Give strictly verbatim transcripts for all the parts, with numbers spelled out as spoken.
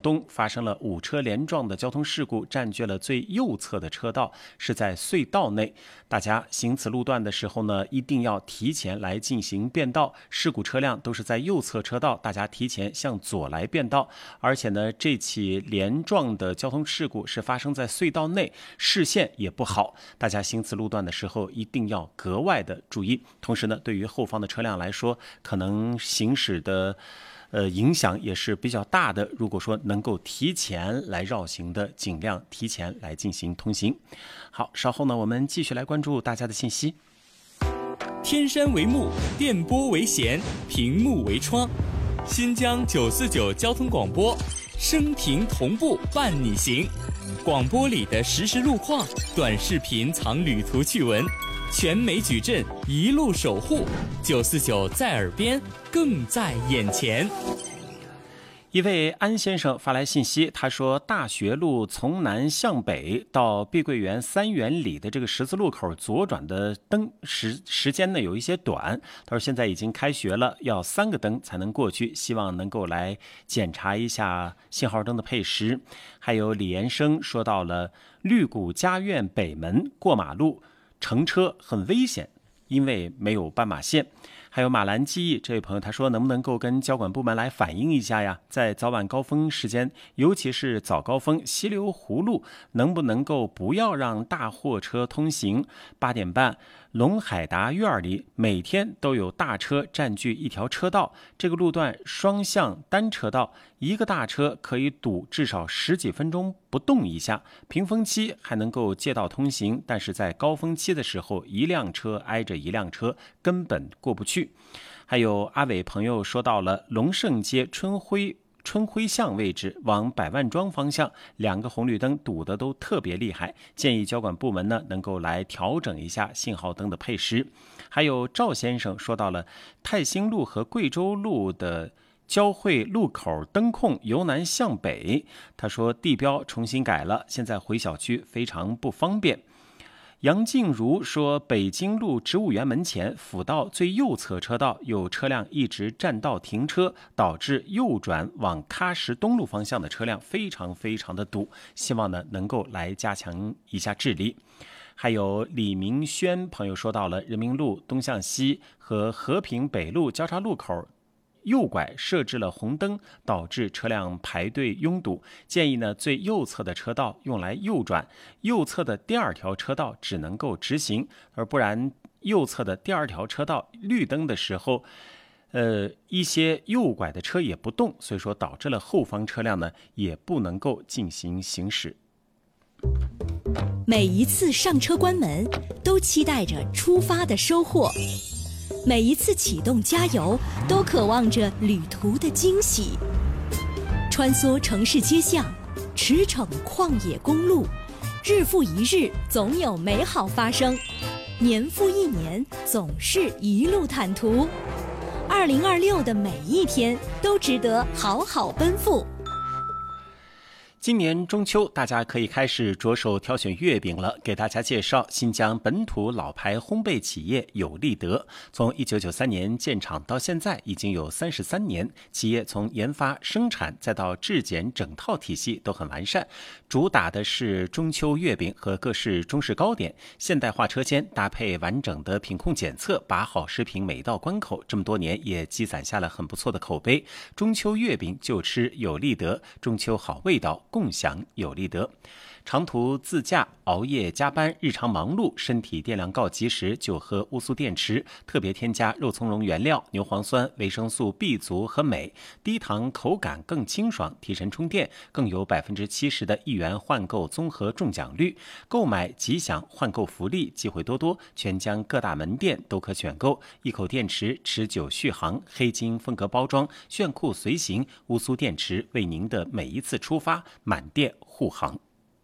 东发生了五车连撞的交通事故，占据了最右侧的车道，是在隧道内。大家行此路段的时候呢，一定要提前来进行变道。事故车辆都是在右侧车道，大家提前向左来变道。而且呢，这起连撞的交通事故是发生在隧道内，视线也不好，大家行此路段的时候一定要格外的注意。同时呢，对于后方的车辆来说，可能行驶的呃影响也是比较大的。如果说能够提前来绕行的，尽量提前来进行通行。好，稍后呢，我们继续来关注大家的信息。 天山为幕，电波为弦，屏幕为窗，新疆九四九交通广播，声频同步伴你行。广播里的实时路况，短视频藏旅途趣闻，全美矩阵一路守护。九四九在耳边，更在眼前。 一位安先生发来信息，他说大学路从南向北到碧桂园三元里的这个十字路口左转的灯时时间呢有一些短，他说现在已经开学了，要三个灯才能过去，希望能够来检查一下信号灯的配时。还有李延生说到了绿谷家苑北门过马路乘车很危险，因为没有斑马线。还有马兰记忆这位朋友，他说能不能够跟交管部门来反映一下呀，在早晚高峰时间，尤其是早高峰溪流湖路，能不能够不要让大货车通行？八点半龙海达院里每天都有大车占据一条车道，这个路段双向单车道，一个大车可以堵至少十几分钟不动一下，平峰期还能够借道通行，但是在高峰期的时候，一辆车挨着一辆车，根本过不去。还有阿伟朋友说到了龙盛街春晖春晖巷位置往百万庄方向，两个红绿灯堵得都特别厉害，建议交管部门呢能够来调整一下信号灯的配时。还有赵先生说到了泰兴路和贵州路的交汇路口灯控由南向北，他说地标重新改了，现在回小区非常不方便。杨静茹说北京路植物园门前辅道最右侧车道有车辆一直占道停车，导致右转往喀什东路方向的车辆非常非常的堵，希望呢能够来加强一下治理。还有李明轩朋友说到了人民路东向西和和平北路交叉路口右拐设置了红灯，导致车辆排队拥堵，建议呢最右侧的车道用来右转，右侧的第二条车道只能够直行，而不然右侧的第二条车道绿灯的时候呃，一些右拐的车也不动，所以说导致了后方车辆呢也不能够进行行驶。 每一次上车关门都期待着出发的收获，每一次启动加油都渴望着旅途的惊喜。穿梭城市街巷，驰骋旷野公路，日复一日总有美好发生，年复一年总是一路坦途。二零二六的每一天都值得好好奔赴。 今年中秋，大家可以开始着手挑选月饼了。给大家介绍新疆本土老牌烘焙企业有利德，从一九九三年建厂到现在已经有三十三年，企业从研发、生产再到制检整套体系都很完善，主打的是中秋月饼和各式中式糕点，现代化车间搭配完整的品控检测，把好食品美到关口，这么多年也积攒下了很不错的口碑。中秋月饼就吃有利德，中秋好味道共享有利德。长途自驾、熬夜加班、日常忙碌，身体电量告急时就喝乌苏电池，特别添加肉苁蓉原料、牛磺酸、维生素 B 族和镁，低糖，口感更清爽，提神充电，更有百分之七十的一元换购综合中奖率，购买吉祥换购福利，机会多多，全疆各大门店都可选购。一口电池，持久续航，黑金风格包装，炫酷随行，乌苏电池为您的每一次出发满电护航。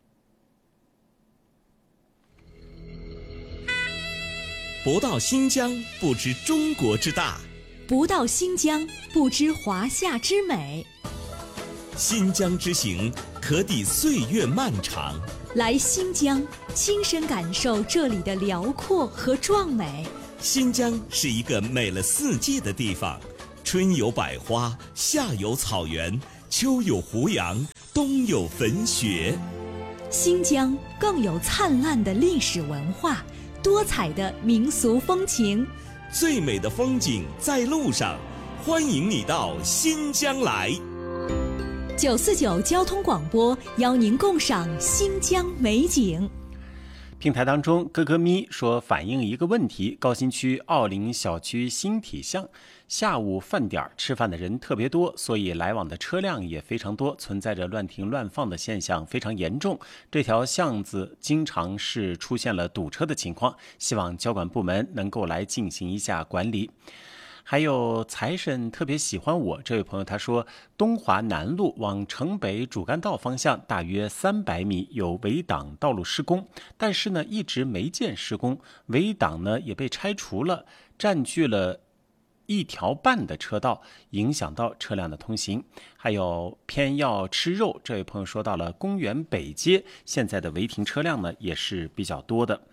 不到新疆，不知中国之大； 不到新疆，不知华夏之美。 新疆之行，可抵岁月漫长。 来新疆，亲身感受这里的辽阔和壮美。 新疆是一个美了四季的地方，春有百花，夏有草原， 秋有胡杨，冬有粉雪。 新疆更有灿烂的历史文化，多彩的民俗风情。 最美的风景在路上，欢迎你到新疆来。 九四九交通广播邀您共赏新疆美景。 平台当中，咯咯咪说反映一个问题：高新区奥林小区新体巷下午饭点吃饭的人特别多，所以来往的车辆也非常多，存在着乱停乱放的现象非常严重。这条巷子经常是出现了堵车的情况，希望交管部门能够来进行一下管理。还有财神特别喜欢我，这位朋友他说，东华南路往城北主干道方向大约三百米有围挡道路施工，但是呢一直没见施工，围挡呢也被拆除了，占据了一条半的车道，影响到车辆的通行。还有偏要吃肉，这位朋友说到了公园北街现在的违停车辆呢也是比较多的。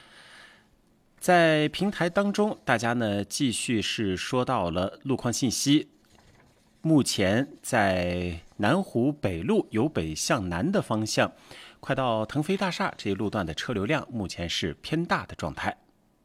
在平台当中，大家呢继续是说到了路况信息。目前在南湖北路由北向南的方向，快到腾飞大厦这一路段的车流量目前是偏大的状态。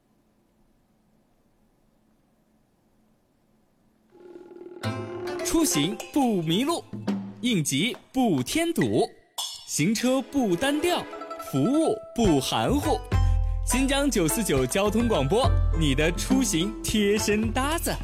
出行不迷路，应急不添堵，行车不单调，服务不含糊。新疆九四九交通广播，你的出行贴身搭子。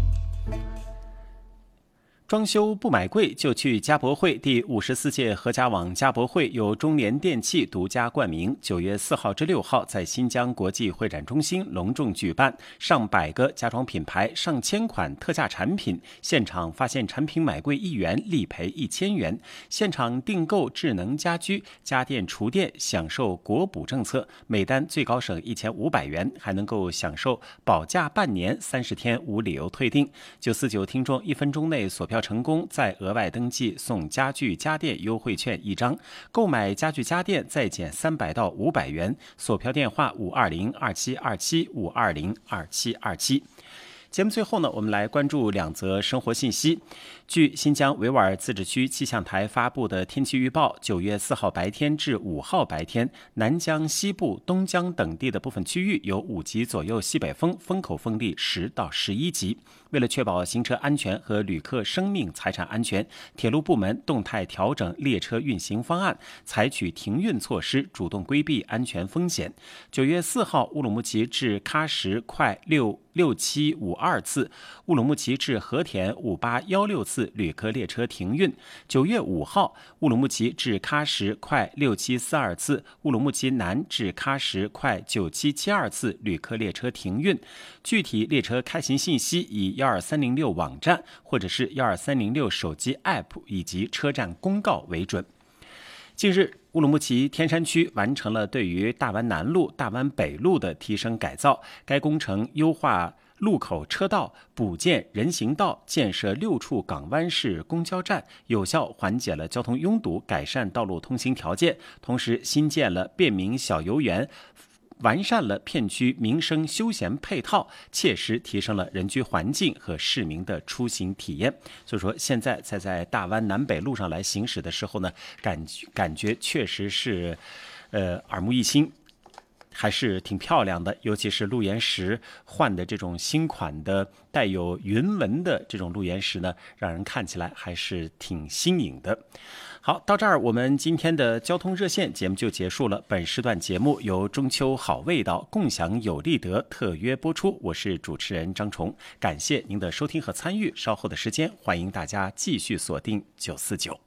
装修不买贵就去家博会。第五十四届合家网家博会由中联电器独家冠名，九月四号至六号在新疆国际会展中心隆重举办，上百个家装品牌，上千款特价产品，现场发现产品买贵一元立赔一千元，现场订购智能家居、家电、厨电享受国补政策，每单最高省一千五百元，还能够享受保价半年、三十天无理由退订。九四九听众一分钟内锁票成功，再额外登记送家具家电优惠券一张，购买家具家电再减三百到五百元。锁票电话五二零二七二七五二零二七二七。节目最后呢，我们来关注两则生活信息。据新疆维吾尔自治区气象台发布的天气预报，九月四号白天至五号白天，南疆西部、东疆等地的部分区域有五级左右西北风，风口风力十到十一级。为了确保行车安全和旅客生命财产安全，铁路部门动态调整列车运行方案，采取停运措施，主动规避安全风险。九月四号，乌鲁木齐至喀什快六六七五二次，乌鲁木齐至和田五八幺六次旅客列车停运。九月五号，乌鲁木齐至喀什快六七四二次，乌鲁木齐南至喀什快九七七二次旅客列车停运。具体列车开行信息以幺二三零六网站或者是幺二三零六手机 App 以及车站公告为准。近日，乌鲁木齐天山区完成了对于大湾南路、大湾北路的提升改造。该工程优化路口车道，补建人行道，建设六处港湾式公交站，有效缓解了交通拥堵，改善道路通行条件。同时，新建了便民小游园，完善了片区民生休闲配套，切实提升了人居环境和市民的出行体验。所以说，现在在在大湾南北路上来行驶的时候呢，感感觉确实是，呃，耳目一新。还是挺漂亮的，尤其是路沿石换的这种新款的带有云纹的这种路沿石呢，让人看起来还是挺新颖的。好，到这儿我们今天的交通热线节目就结束了。本时段节目由中秋好味道共享有利德特约播出，我是主持人张崇，感谢您的收听和参与。稍后的时间，欢迎大家继续锁定九四九。